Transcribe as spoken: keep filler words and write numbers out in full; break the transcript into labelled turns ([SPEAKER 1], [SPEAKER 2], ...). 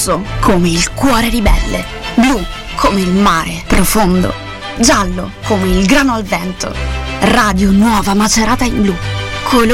[SPEAKER 1] rosso come il cuore ribelle, blu come il mare profondo, giallo come il grano al vento. Radio Nuova Macerata in blu. Colori